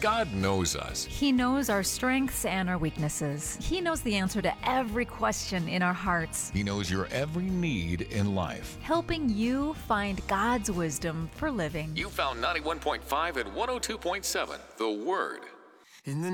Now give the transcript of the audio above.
God knows us. He knows our strengths and our weaknesses. He knows the answer to every question in our hearts, He knows your every need in life. helping you find God's wisdom for living. You found 91.5 and 102.7, The Word. In the